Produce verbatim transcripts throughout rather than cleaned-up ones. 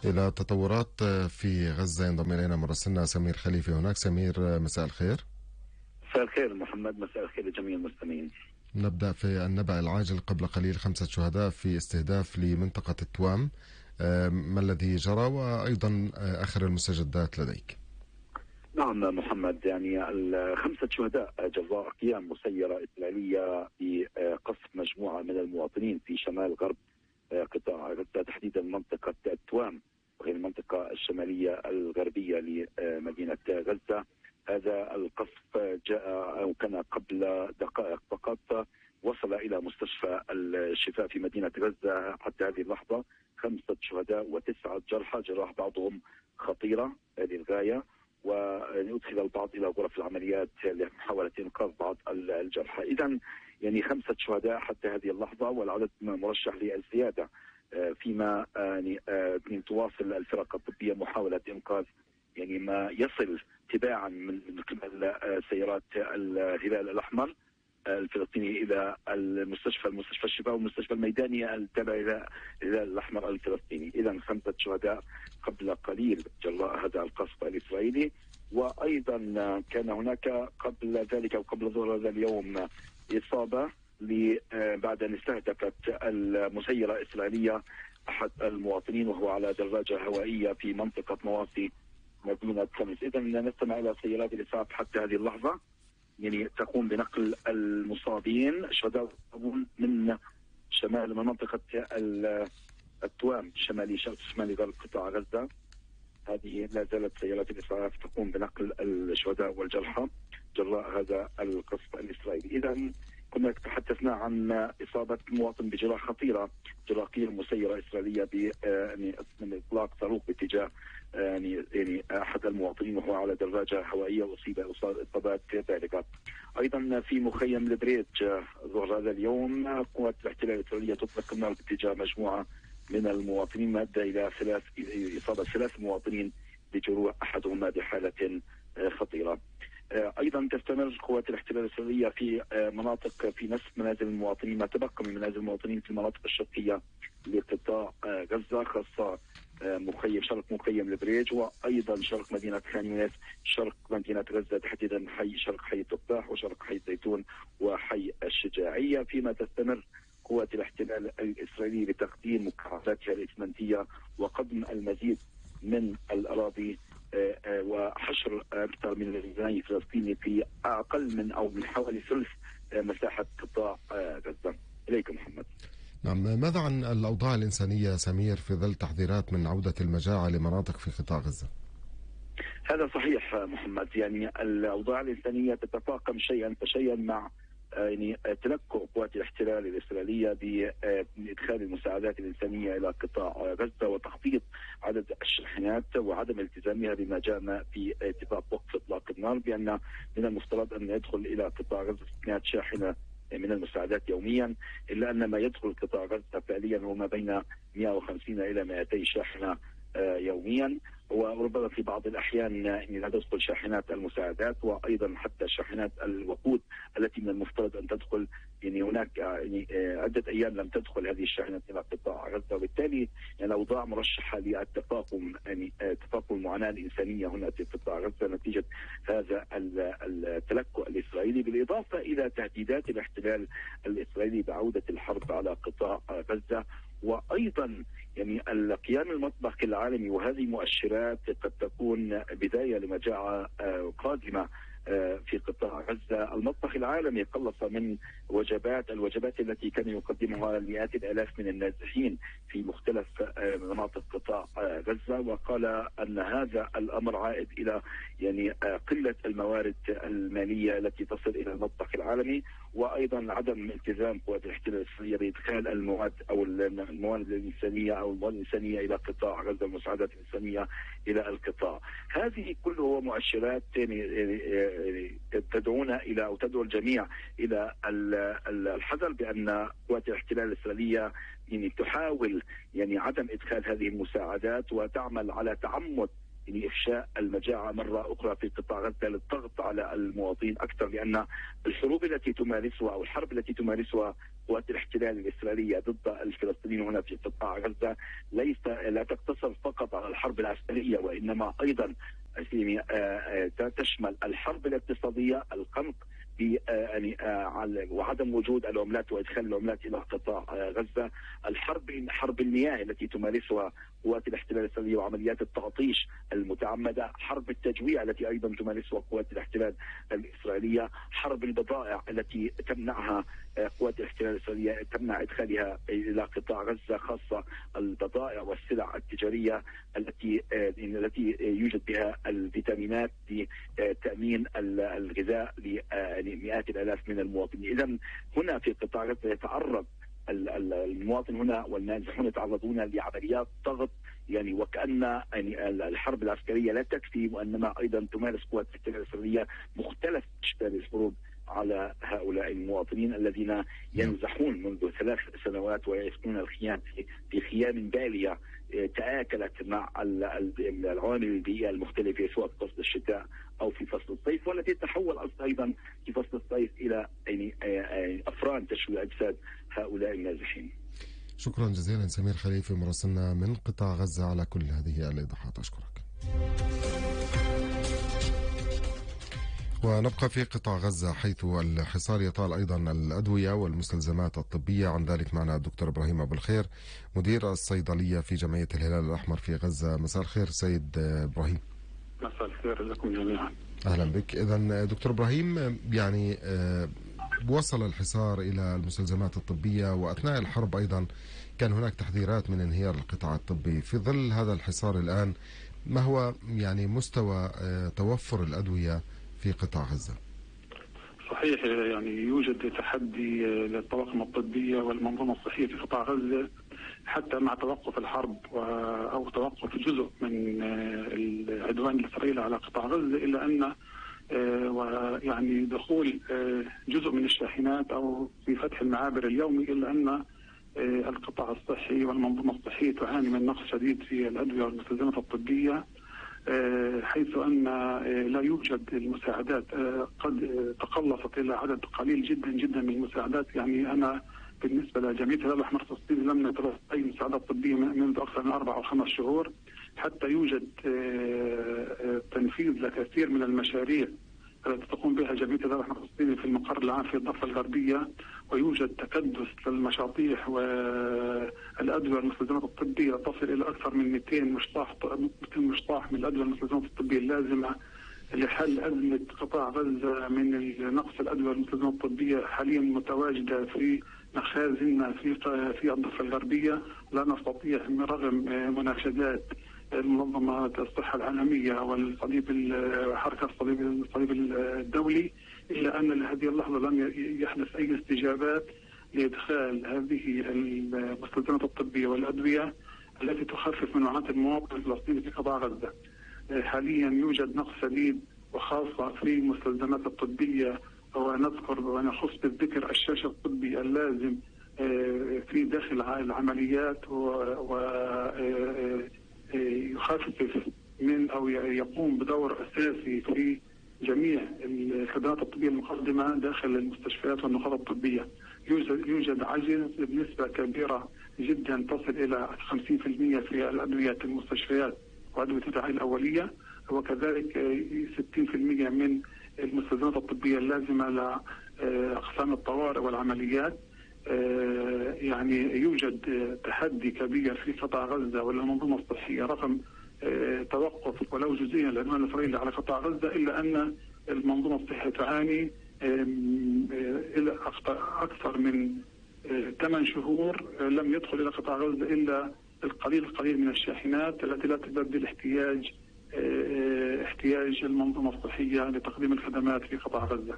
إلى تطورات في غزة ينضم إلينا مراسلنا سمير خليفي هناك. سمير، مساء الخير. مساء الخير محمد، مساء الخير لجميع المستمعين. نبدأ في النبأ العاجل. قبل قليل خمسة شهداء في استهداف لمنطقة التوام، ما الذي جرى وأيضا آخر المستجدات لديك؟ نعم محمد، يعني الخمسة شهداء جراء قيام مسيرة إسرائيلية بقصف مجموعة من المواطنين في شمال غرب قطاع غزة، تحديدا منطقة التوام وهي المنطقة الشمالية الغربية لمدينة غزة. هذا القصف جاء أو كان قبل دقائق فقط. وصل إلى مستشفى الشفاء في مدينة غزة حتى هذه اللحظة خمسة شهداء وتسعة جرحى، جراح بعضهم خطيرة هذه الغاية، ويدخل البعض إلى غرف العمليات لمحاولة إنقاذ بعض الجرحى. إذا يعني خمسة شهداء حتى هذه اللحظة، والعدد مرشح للزيادة فيما يعني تواصل الفرق الطبية محاولة إنقاذ يعني ما يصل تباعا من قبل سيارات الهلال الأحمر الفلسطيني إلى المستشفى المستشفى الشفاء والمستشفى الميداني التابع إلى الهلال الأحمر الفلسطيني. إذا خمسة شهداء قبل قليل جراء هذا القصف الإسرائيلي. وأيضا كان هناك قبل ذلك أو قبل ظهر هذا اليوم إصابة بعد أن استهدفت المسيرة الإسرائيلية أحد المواطنين وهو على دراجة هوائية في منطقة مواصي مدينة خميس. إذا نستمع إلى سيارات الإسعاف حتى هذه اللحظة يعني تقوم بنقل المصابين الشهداء من شمال من منطقة التوام شمالي شرق شمالي غرب قطاع غزة. هذه لا زالت سيارات الإسعاف تقوم بنقل الشهداء والجرحى جراء هذا القصف الإسرائيلي. إذا كنا تحدثنا عن إصابة مواطن بجراح خطيرة جراء قيام مسيرة إسرائيلية ب يعني من إطلاق صاروخ باتجاه يعني يعني أحد المواطنين وهو على دراجة هوائية وأصيب إصابات بالغة. أيضا في مخيم البريج ظهر هذا اليوم قوات الاحتلال الإسرائيلية تطلق النار باتجاه مجموعة من المواطنين ما أدى إلى ثلاث إصابة ثلاث مواطنين بجروح أحدهما بحالة خطيرة. أيضا تستمر قوات الاحتلال الإسرائيلية في مناطق في نسف منازل المواطنين، ما تبقى من منازل المواطنين في المناطق الشرقية لقطاع غزة، خاصة مخيم شرق مخيم البريج وأيضا شرق مدينة خان يونس، شرق مدينة غزة تحديدا حي شرق حي التفاح وشرق حي الزيتون وحي الشجاعية. فيما تستمر قوات الاحتلال الإسرائيلي بتقديم مكافآتها الإسمنتية وقدم المزيد من الأراضي وحشر أكثر من الجناي الفلسطيني في أقل من أو من حوالي ثلث مساحة قطاع غزة. إليكم محمد. نعم، ماذا عن الأوضاع الإنسانية سمير في ظل تحذيرات من عودة المجاعة لمناطق في قطاع غزة؟ هذا صحيح محمد، يعني الأوضاع الإنسانية تتفاقم شيئا فشيئا مع يعني تلكؤ قوات الاحتلال الإسرائيلية بإدخال المساعدات الإنسانية إلى قطاع غزة وتخفيض عدد الشاحنات وعدم التزامها بما جاء في اتفاق وقف إطلاق النار، بأن من المفترض أن يدخل إلى قطاع غزة ستمائة شاحنة من المساعدات يوميا، إلا أن ما يدخل قطاع غزة فعليا هو ما بين مئة وخمسين إلى مئتي شاحنة يوميا، وربما في بعض الأحيان لا تدخل شاحنات المساعدات وأيضا حتى شاحنات الوقود التي من المفترض أن تدخل. يعني هناك يعني عدة أيام لم تدخل هذه الشاحنات إلى قطاع غزة، وبالتالي يعني الأوضاع مرشحة للتفاقم يعني تفاقم المعاناة الإنسانية هنا في قطاع غزة نتيجة هذا التلكؤ الإسرائيلي، بالإضافة إلى تهديدات الاحتلال الإسرائيلي بعودة الحرب على قطاع غزة. وأيضا يعني القيام المطبخ العالمي، وهذه مؤشرات قد تكون بداية لمجاعة قادمة في قطاع غزة. المطبخ العالمي قلص من وجبات الوجبات التي كان يقدمها مئات الآلاف من النازحين في مختلف مناطق قطاع غزة، وقال أن هذا الأمر عائد إلى يعني قلة الموارد المالية التي تصل إلى المطبخ العالمي، وأيضا عدم التزام قوات الاحتلال الإسرائيلية بإدخال المواد أو الموارد الإنسانية أو المواد الإنسانية إلى قطاع غزة، المساعدات الإنسانية إلى القطاع. هذه كلها مؤشرات يعني تدعونا إلى أو تدعو الجميع إلى الحذر بأن قوات الاحتلال الإسرائيلية يعني تحاول يعني عدم إدخال هذه المساعدات وتعمل على تعمد يعني إفشاء المجاعة مرة أخرى في قطاع غزة للضغط على المواطنين أكثر، لأن الحروب التي تمارسها أو الحرب التي تمارسها قوات الاحتلال الإسرائيلية ضد الفلسطينيين هنا في قطاع غزة ليس لا تقتصر فقط على الحرب العسكرية، وإنما أيضا تشمل الحرب الاقتصادية، القنق يعني وعدم وجود العملات وادخال العملات الى قطاع غزه، الحرب حرب المياه التي تمارسها قوات الاحتلال الاسرائيلي وعمليات التعطيش المتعمده، حرب التجويع التي ايضا تمارسها قوات الاحتلال الاسرائيليه، حرب البضائع التي تمنعها قوات الاحتلال الاسرائيليه تمنع ادخالها الى قطاع غزه، خاصه البضائع والسلع التجاريه التي التي يوجد بها الفيتامينات لتامين الغذاء لمئات الالاف من المواطنين. اذا هنا في قطاع غزه يتعرض المواطن هنا والنازحون يتعرضون لعمليات ضغط، يعني وكأن يعني الحرب العسكريه لا تكفي، وانما ايضا تمارس قوات الاحتلال الاسرائيليه مختلف اشكال الحروب على هؤلاء المواطنين الذين ينزحون منذ ثلاث سنوات ويسكنون الخيام في خيام باليه تآكلت مع العوامل البيئيه المختلفه سواء في فصل الشتاء او في فصل الصيف، والتي تتحول ايضا في فصل الصيف الى يعني افران تشوي اجساد هؤلاء النازحين. شكرا جزيلا سمير خليفي مراسلنا من قطاع غزه على كل هذه الايضاحات، اشكرك. ونبقى في قطاع غزة حيث الحصار يطال أيضا الأدوية والمستلزمات الطبية. عن ذلك معنا الدكتور إبراهيم أبو الخير مدير الصيدلية في جمعية الهلال الأحمر في غزة. مساء الخير سيد إبراهيم. مساء الخير لكم جميعا. أهلا بك. إذن دكتور إبراهيم، يعني وصل الحصار إلى المستلزمات الطبية، وأثناء الحرب أيضا كان هناك تحذيرات من انهيار القطاع الطبي. في ظل هذا الحصار الآن ما هو يعني مستوى توفر الأدوية في قطاع غزة؟ صحيح، يعني يوجد تحدي للطواقم الطبية والمنظومة الصحية في قطاع غزة حتى مع توقف الحرب أو توقف جزء من العدوان الإسرائيلي على قطاع غزة، إلا أن ويعني دخول جزء من الشاحنات أو في فتح المعابر اليومي، إلا أن القطاع الصحي والمنظومة الصحية تعاني من نقص شديد في الأدوية والمستلزمات الطبية، حيث أن لا يوجد المساعدات، قد تقلصت إلى عدد قليل جدا جدا من المساعدات. يعني أنا بالنسبة لجمعية الهلال الأحمر الفلسطيني لم نتلقى أي مساعدات طبية منذ أكثر من أربع أو خمس شهور، حتى يوجد تنفيذ لكثير من المشاريع التي تقوم بها جمعية الهلال الأحمر الفلسطيني في المقر العام في الضفة الغربية، ويوجد تكدس للمشاطيح والأدوية والمستلزمات الطبية تصل إلى أكثر من مئتين مشطاح مئتين مشطاح من الأدوية والمستلزمات الطبية اللازمة لحل أزمة قطاع غزة من نقص الأدوية والمستلزمات الطبية. حاليا متواجدة في مخازننا في في الضفة الغربية، لا نستطيع رغم مناشدات المنظمة الصحة العالمية والصليب حركة الصليب الصليب الدولي، إلا أن لهذه اللحظة لم يحدث أي استجابات لإدخال هذه المستلزمات الطبية والأدوية التي تخفف من معاناة المواطن الفلسطيني في قطاع غزة. حاليا يوجد نقص شديد وخاصة في المستلزمات الطبية، ونذكر ونخص بالذكر الشاش الطبي اللازم في داخل العمليات، ويخفف من أو يقوم بدور أساسي في جميع الخدمات الطبية المقدمة داخل المستشفيات والنقابة الطبية. يوجد يوجد عجز بنسبة كبيرة جدا تصل إلى خمسين بالمئة في الأدوية المستشفيات وأدوية الرعاية الأولية، وكذلك ستين بالمئة من المستلزمات الطبية اللازمة لأقسام الطوارئ والعمليات. يعني يوجد تحدي كبير في قطاع غزة والمنظومة الصحية رغم توقف ولو جزئيا للعدوان الإسرائيلي على قطاع غزة، إلا أن المنظومة الصحية تعاني إلى أكثر من ثمان شهور لم يدخل إلى قطاع غزة إلا القليل القليل من الشاحنات التي لا تلبي الاحتياج احتياج المنظومة الصحية لتقديم الخدمات في قطاع غزة.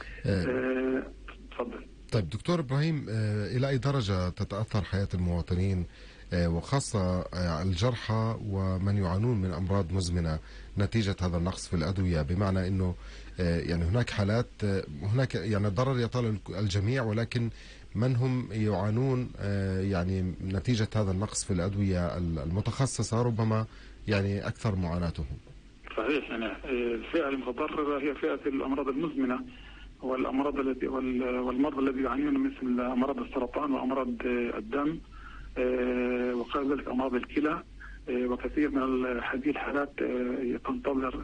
تفضل. طيب دكتور إبراهيم، إلى أي درجة تتأثر حياة المواطنين وخاصة الجرحى ومن يعانون من أمراض مزمنة نتيجة هذا النقص في الأدوية؟ بمعنى أنه يعني هناك حالات، هناك يعني الضرر يطال الجميع، ولكن من هم يعانون يعني نتيجة هذا النقص في الأدوية المتخصصة ربما يعني أكثر معاناتهم. صحيح، يعني الفئة المتضررة هي فئة الأمراض المزمنة والأمراض التي والمرضى الذين يعانون مثل أمراض السرطان وأمراض الدم وكذلك أمراض الكلى، وكثير من هذه الحالات تنتظر